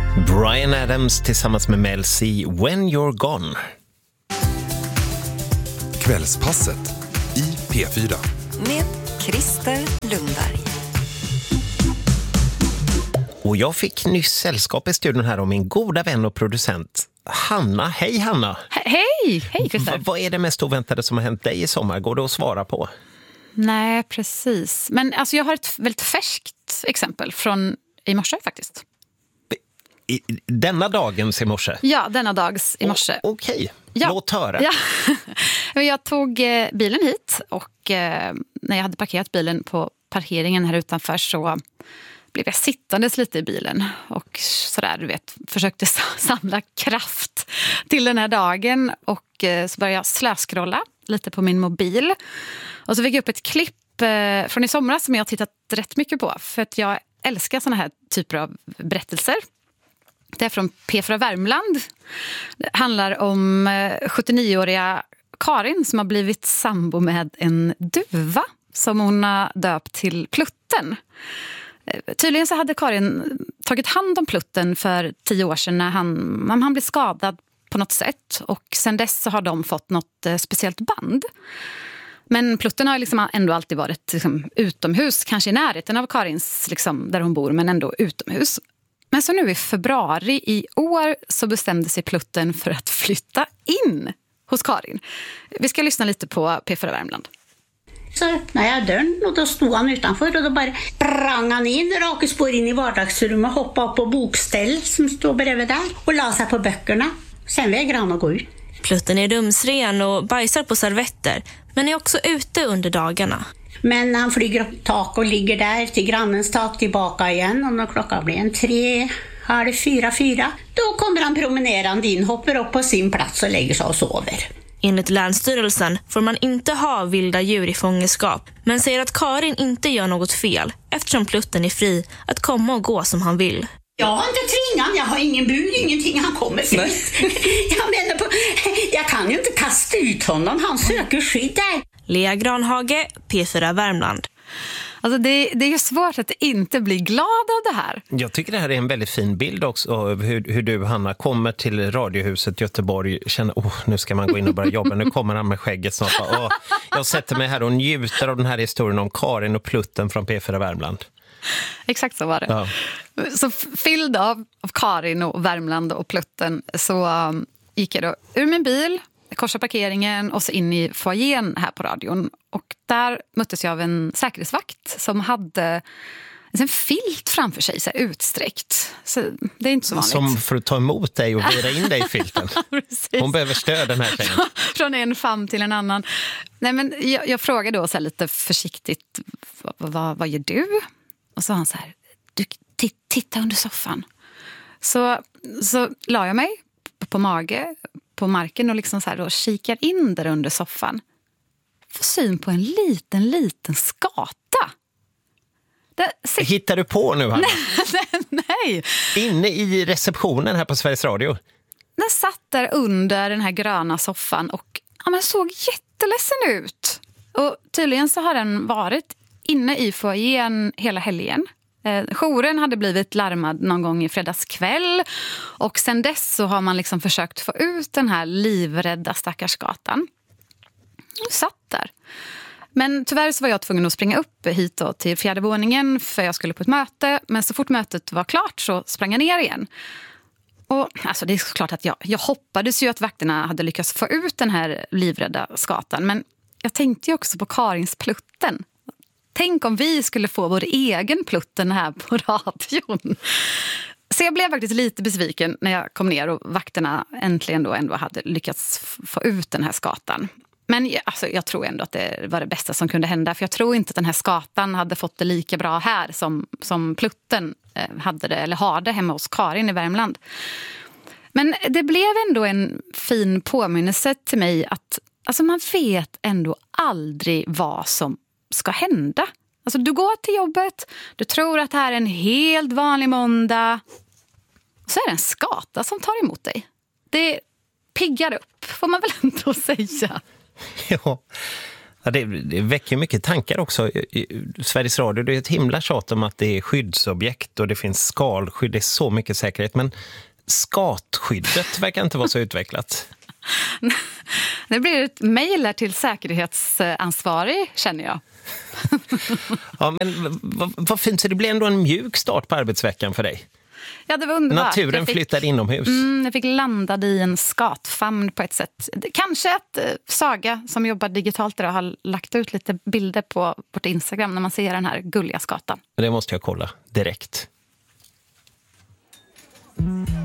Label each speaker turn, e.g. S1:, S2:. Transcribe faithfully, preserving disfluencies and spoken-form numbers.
S1: Bryan Adams tillsammans med Mel C, When You're Gone.
S2: Kvällspasset i P fyra.
S3: Med Christer Lundberg.
S1: Och jag fick nyss sällskap i studion här om min goda vän och producent Hanna. Hej Hanna!
S4: He- hej! Hej Christer!
S1: V- vad är det mest oväntade som har hänt dig i sommar? Går det att svara på?
S4: Nej, precis. Men alltså, jag har ett väldigt färskt exempel från i morse faktiskt.
S1: I, denna dagens i morse?
S4: Ja, denna dags i morse.
S1: O- Okej,
S4: ja.
S1: Låt höra.
S4: Ja. Jag tog eh, bilen hit och eh, när jag hade parkerat bilen på parkeringen här utanför så blev jag sittandes lite i bilen och sådär, du vet, försökte samla kraft till den här dagen och eh, så började jag slöskrolla lite på min mobil och så fick jag upp ett klipp eh, från i somras som jag har tittat rätt mycket på för att jag älskar såna här typer av berättelser. Det är från P fyra Värmland. Det handlar om eh, sjuttionioåriga Karin som har blivit sambo med en duva som hon har döpt till Plutten. Tydligen så hade Karin tagit hand om Plutten för tio år sedan när han, han blev skadad på något sätt. Och sen dess så har de fått något speciellt band. Men Plutten har liksom ändå alltid varit liksom utomhus, kanske i närheten av Karins, liksom, där hon bor, men ändå utomhus. Men så nu i februari i år så bestämde sig Plutten för att flytta in hos Karin. Vi ska lyssna lite på P fyra Värmland.
S5: Så när jag dörren och då stod han utanför och då bara sprang han in, raka spår in i vardagsrummet, hoppade upp på bokställ som stod bredvid där och la sig på böckerna. Sen vägrade han att gå ut.
S6: Plutten är rumsren och bajsar på servetter, men är också ute under dagarna.
S5: Men han flyger upp tak och ligger där till grannens tak tillbaka igen och när klockan blir en tre, halv fyra, fyra, då kommer han promenerande in, hoppar upp på sin plats och lägger sig och sover.
S6: Enligt Länsstyrelsen får man inte ha vilda djur i fångenskap, men säger att Karin inte gör något fel eftersom Plutten är fri att komma och gå som han vill.
S5: Jag har inte tvingat, jag har ingen bur, ingenting, han kommer fritt. Jag menar på, jag kan ju inte kasta ut honom, han söker skydd där.
S6: Lea Granhage, P fyra Värmland.
S4: Alltså det, det är ju svårt att inte bli glad av det här.
S1: Jag tycker det här är en väldigt fin bild också av hur, hur du, Hanna, kommer till Radiohuset Göteborg, känner, åh, oh, nu ska man gå in och börja jobba, nu kommer han med skägget snart. Oh, jag sätter mig här och njuter av den här historien om Karin och Plutten från P fyra Värmland.
S4: Exakt så var det.
S1: Ja.
S4: Så fylld av, av Karin och Värmland och Plutten så um, gick jag då ur min bil, korsade parkeringen och så in i foajén här på radion. Och där möttes jag av en säkerhetsvakt som hade en filt framför sig, så här utsträckt. Så det är inte så vanligt.
S1: Som för att ta emot dig och vira in dig i filten. Hon behöver stöd, den här tjejen.
S4: Från en famn till en annan. Nej, men jag, jag frågade då så här lite försiktigt, vad, vad, vad gör du? Och så sa han så här, du, t- titta under soffan. Så, så la jag mig på, på mage på marken och liksom så här då kikar in där under soffan. Får syn på en liten, liten skata. Det, se-
S1: Hittar du på nu, Hanna?
S4: nej, nej.
S1: Inne i receptionen här på Sveriges Radio.
S4: Den satt där under den här gröna soffan och ja, men såg jätteledsen ut. Och tydligen så har den varit inne i foajén hela helgen. Eh, jouren hade blivit larmad någon gång i fredagskväll. Och sen dess så har man liksom försökt få ut den här livrädda stackars skatan. Och satt där. Men tyvärr så var jag tvungen att springa upp hit då till fjärde våningen för jag skulle på ett möte. Men så fort mötet var klart så sprang jag ner igen. Och alltså det är såklart att jag, jag hoppades ju att vakterna hade lyckats få ut den här livrädda skatan. Men jag tänkte ju också på Karins Plutten. Tänk om vi skulle få vår egen Plutten här på radion. Så jag blev faktiskt lite besviken när jag kom ner och vakterna äntligen då ändå hade lyckats få ut den här skatan. Men alltså, jag tror ändå att det var det bästa som kunde hända. För jag tror inte att den här skatan hade fått det lika bra här som, som Plutten hade det, eller har det hemma hos Karin i Värmland. Men det blev ändå en fin påminnelse till mig att alltså, man vet ändå aldrig vad som ska hända. Alltså, du går till jobbet, du tror att det här är en helt vanlig måndag. Och så är det en skata som tar emot dig. Det piggar upp, får man väl ändå säga.
S1: Ja, Ja, det, det väcker mycket tankar också. I Sveriges Radio, det är ett himla tjat om att det är skyddsobjekt och det finns skalskydd, det är så mycket säkerhet. Men skatskyddet verkar inte vara så utvecklat.
S4: Det blir ett mejl till säkerhetsansvarig, känner jag.
S1: Ja, men vad, vad fint, så det blir ändå en mjuk start på arbetsveckan för dig.
S4: Ja, det var underbart.
S1: Naturen
S4: fick,
S1: flyttar inomhus.
S4: Mm, jag fick landa i en skatfamn på ett sätt. Kanske att eh, Saga, som jobbar digitalt idag, har lagt ut lite bilder på vårt Instagram när man ser den här gulliga skatan.
S1: Det måste jag kolla direkt. Mm.